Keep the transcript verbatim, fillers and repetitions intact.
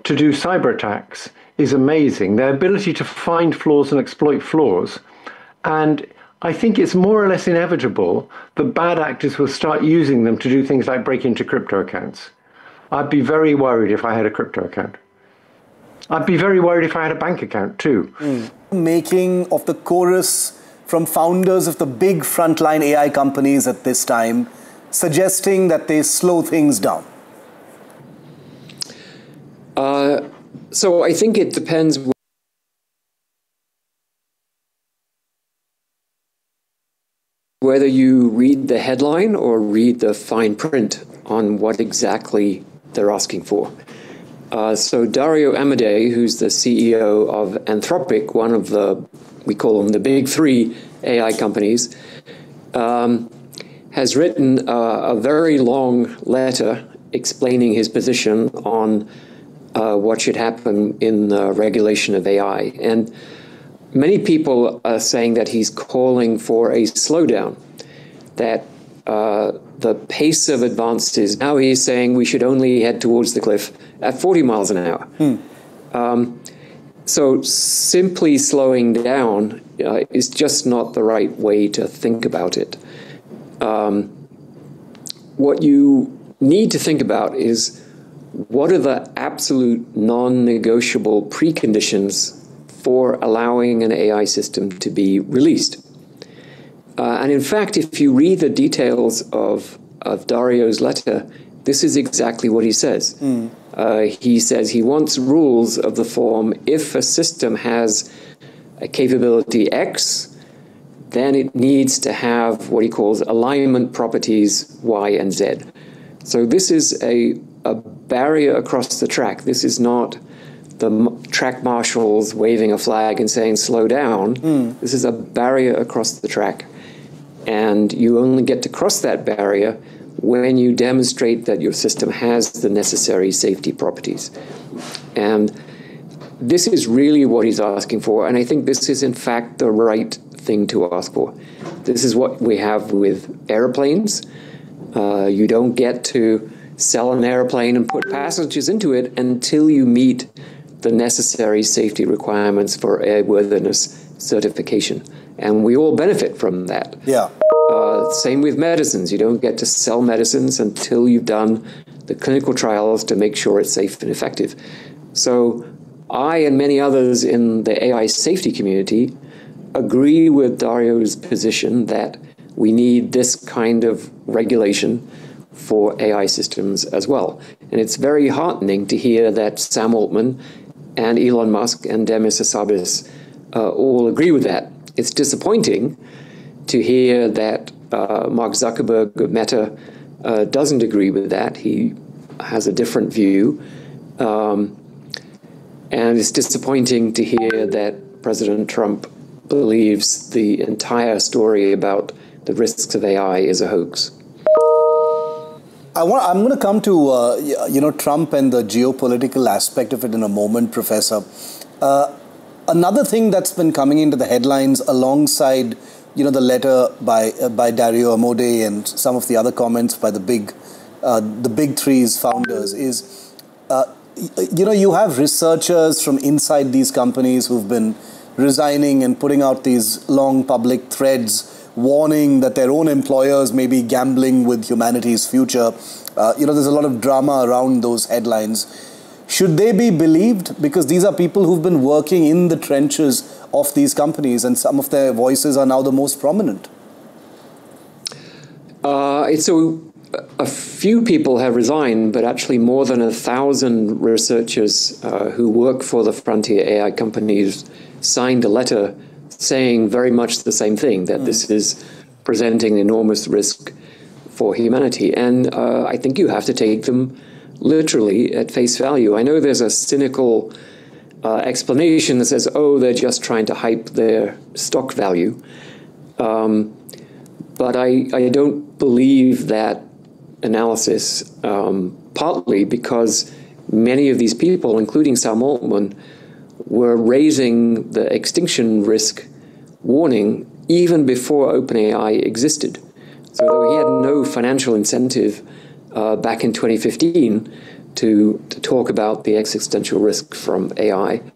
to do cyber attacks is amazing. Their ability to find flaws and exploit flaws. And I think it's more or less inevitable that bad actors will start using them to do things like break into crypto accounts. I'd be very worried if I had a crypto account. I'd be very worried if I had a bank account too. Mm. Making of the chorus from founders of the big frontline A I companies at this time, suggesting that they slow things down. Uh, so I think it depends whether you read the headline or read the fine print on what exactly they're asking for. Uh, so Dario Amodei, who's the C E O of Anthropic, one of the, we call them the big three A I companies, um, has written uh, a very long letter explaining his position on uh, what should happen in the regulation of A I. And many people are saying that he's calling for a slowdown, that uh, the pace of advances, now he's saying we should only head towards the cliff at forty miles an hour. Hmm. Um, so simply slowing down uh, is just not the right way to think about it. Um, what you need to think about is what are the absolute non-negotiable preconditions for allowing an A I system to be released. Uh, and in fact, if you read the details of, of Dario's letter, this is exactly what he says. Mm. Uh, he says he wants rules of the form, if a system has a capability X, then it needs to have what he calls alignment properties Y and Z. So this is a, a barrier across the track. This is not the track marshals waving a flag and saying, slow down. Mm. This is a barrier across the track. And you only get to cross that barrier when you demonstrate that your system has the necessary safety properties. And this is really what he's asking for. And I think this is, in fact, the right thing to ask for. This is what we have with airplanes. Uh, you don't get to sell an airplane and put passengers into it until you meet the necessary safety requirements for airworthiness certification. And we all benefit from that. Yeah. Uh, same with medicines. You don't get to sell medicines until you've done the clinical trials to make sure it's safe and effective. So I and many others in the A I safety community agree with Dario's position that we need this kind of regulation for A I systems as well. And it's very heartening to hear that Sam Altman and Elon Musk and Demis Hassabis uh, all agree with that. It's disappointing to hear that uh, Mark Zuckerberg of Meta uh, doesn't agree with that. He has a different view. Um, and it's disappointing to hear that President Trump believes the entire story about the risks of A I is a hoax. I want, I'm going to come to, uh, you know, Trump and the geopolitical aspect of it in a moment, Professor. Uh, another thing that's been coming into the headlines alongside, you know, the letter by uh, by Dario Amodei and some of the other comments by the big, uh, the big three's founders is, uh, you know, you have researchers from inside these companies who've been resigning and putting out these long public threads warning that their own employers may be gambling with humanity's future. Uh, you know, there's a lot of drama around those headlines. Should they be believed? Because these are people who've been working in the trenches of these companies and some of their voices are now the most prominent. Uh, so a few people have resigned, but actually more than a thousand researchers uh, who work for the frontier A I companies signed a letter saying very much the same thing, that mm. this is presenting an enormous risk for humanity. And uh, I think you have to take them literally at face value. I know there's a cynical uh, explanation that says, oh, they're just trying to hype their stock value. Um, but I, I don't believe that analysis, um, partly because many of these people, including Sam Altman, were raising the extinction risk warning even before OpenAI existed. So he had no financial incentive uh, back in twenty fifteen to, to talk about the existential risk from A I.